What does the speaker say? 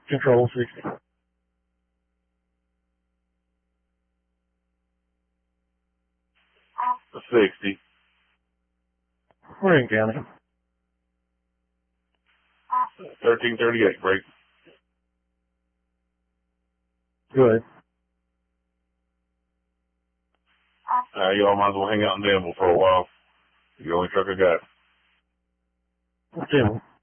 Control 60. A 60. We're in county. 1338, break. Good. Y'all might as well hang out in Danville for a while. You're the only truck I got. Tim.